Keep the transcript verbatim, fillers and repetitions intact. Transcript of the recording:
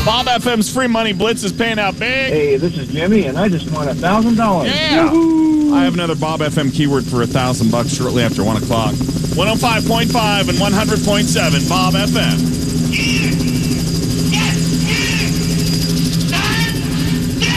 Bob F M's free money blitz is paying out big. Hey, this is Jimmy, and I just won a thousand dollars. Yeah. Woo-hoo. I have another Bob F M keyword for a thousand bucks shortly after one o'clock. one oh five point five and one hundred point seven Bob F M.